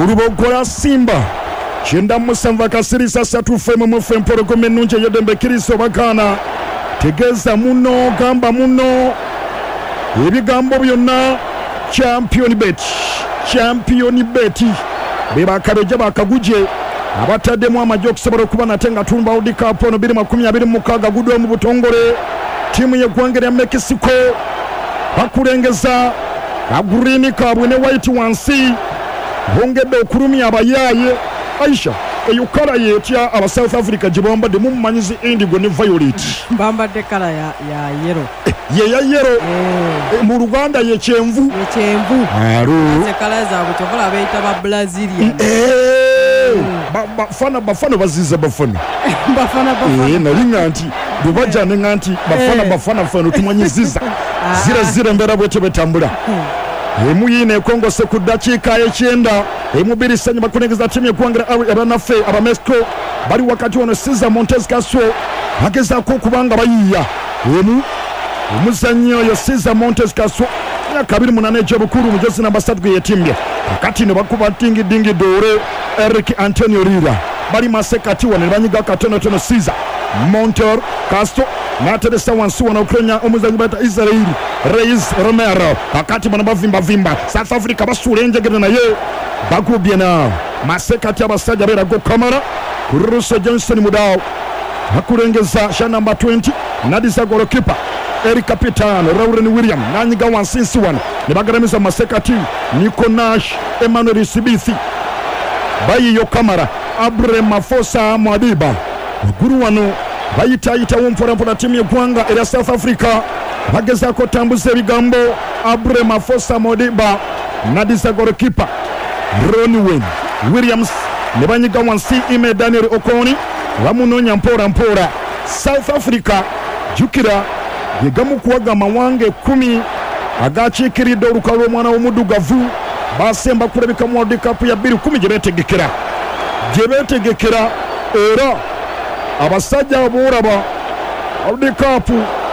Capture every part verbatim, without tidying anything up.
Kurubogola Simba Chenda musanva kasirisa satu femu mufem porogome nunje yedembe kiriso bakana tegeza muno gamba muno ebigambo byonna champion bet champion bet beba kabeja bakaguje abatademu amajo okusobola okuba natenga tumba World Cup ono biri makumi abiri mu mukaaga gudwa mu butongole timu y'eggwanga ya Mexico bakulengeza agrini kabwe ne white wansi bongedde okulumya abayaye Aisha eyukala yetya aba South Africa jibamba de mumanyizi indigo ne violet bamba de kala ya ya yellow ye ya yellow eh mu Rwanda ye kyenvu ye kyenvu aro ze kala za butokola beita ba Brazilian eh ba bafana bafana baziza bafana bafana bafana eh nalinga anti dubaja ne nganti bafana bafana fano tumanyiziza zira zira mbera bwete betambula emu yine Kongo se ku dakika y'ekyenda emubiri sanyi bakunegeza timu y'eggwanga abanafe aba Mexico bali wakati ono Cesar Montes Castro bagezako kubanga bayiya emu omuzannyo yo Cesar Montes Castro myaka abiri munane egy'obukulu mujozi namba ssatu gwe yetimbye kakati ne bakuba dingi dingi dore Eric Antonio Rira bali masekati wane banyiga katono tono Cesar Montes Castro nateresa wansi wana Ukraine omuzanyi bata Israel Reis Romero kakati bana bavimba vimba South Africa basule njegere naye bagubye na masekati abasajja bera go Kamara Russo Johnson Mudao hakulengeza sha number twenty Nadisa goalkeeper Eric Capitano Lauren William nanyiga wansi wana ne bagaramiza masekati Nico Nash Emmanuel Sibithi bayi yo Kamara Abre Mafosa Mwadiba guru wano bayita yita wompora mpora timu y'eggwanga era South Africa bagezako tambuza ebigambo Abre Mafosa Modiba Nadisa goalkeeper Ronwen Williams ne banyiga wansi ime Daniel Okoni bamunonya mpora mpora South Africa jukira yegamu kuwaga mawange kumi agakikiridde olukalo omwana w'omudugavu basemba kulabika mu World Cup ya bbiri kumi gyebetegekera gyebetegekera era abasajja aboraba World Cup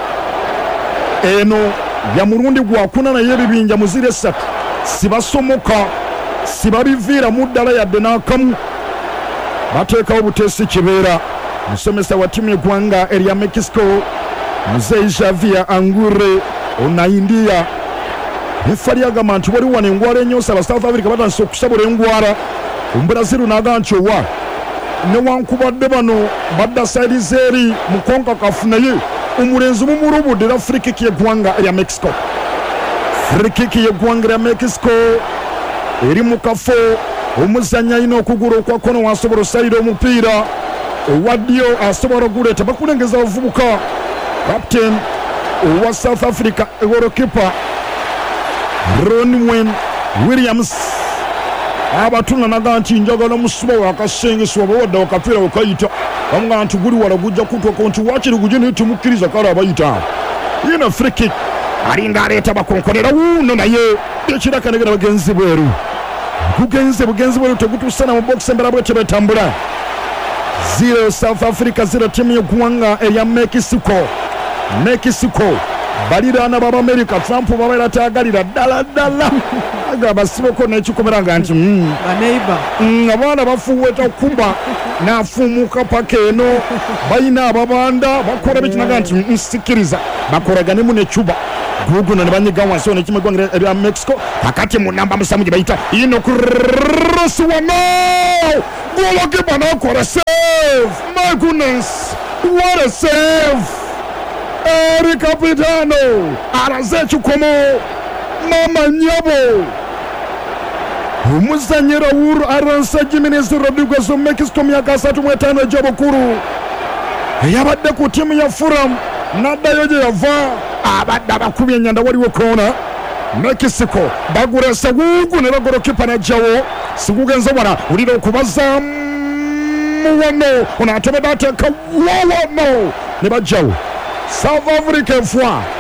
eno ya murundi gwakuna naye ebibinja muzire essatu sibasomoka sibabivira muddala yadde n'akamu bateekawo buteesi kibeera musomesa wa timu y'eggwanga erya Mexico Mzee Javier Angure ona India efali agamba nti wali wana engwara enyosa aba South Africa batandise okusabula engwara Brazil n'aganchowa newankubadde bano badda saidi zeri mukonka kafunaye omulenzi mumulubudde era free kick y'eggwanga erya Mexico free kick y'eggwanga erya Mexico eri mu kafo omuzannyi alina okugula okwa kono wasobola osalira omupiira owaddyo asobola oguleeta bakulengeza abavubuka captain owa South Africa goalkeeper Ronwen Williams abatuna naga nti njagala musuba wakasengeswa bawadde akapiira okayita bamugamba nti guli wala gujja kutuuka nti wakiri guje naye tumukkiriza kale abayita yina free kick alinga aleeta bakonkonera wuuno naye ekirakanegera bagenzi bweru kugenze bugenzi bweru tegutuusana mu box embera bwete betambula zero South Africa zero timu y'eggwanga erya Mexico Mexico baliraana baba America Trump babeera taagalira ddala ddala agamba siboko n'ekikomera nga nti baneiba abaana bafuuweta kuba n'afuumuka paka eno balina ababanda bakola bekinaga nti nsikiriza bakoraganemu ne Cuba guguno ne banyiga wansi ono ekimu eggwanga erya Mexico kakati mu namba musamu gye bayita ino kurosi wano goalkeeper n'akola save my goodness what a save Eric Capitano araze ekikomo mama nyabo omuzanyira wuru Aransa Jimenez Rodriguez Mexico myaka asatu mu etaano egy'obukulu eyabadde ku timu ya Fulham n'addayo gye yava abadde abakubye ennyanda waliwo kona Mexico baguresa gugu ne bagolokipa najjawo sigugenze wala ulira okubazaamu wano ono atobedde ateeka wawano ne bajjawo South Africa fwa